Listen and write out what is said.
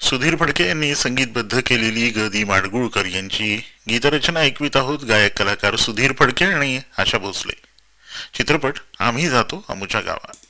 सुधीर फडके यांनी संगीतबद्ध केलेली ग दी माडगुळकर यांची गीतरचना ऐकवीत आहोत. गायक कलाकार सुधीर फडके आणि आशा भोसले. चित्रपट आम्ही जातो अमुच्या गावात.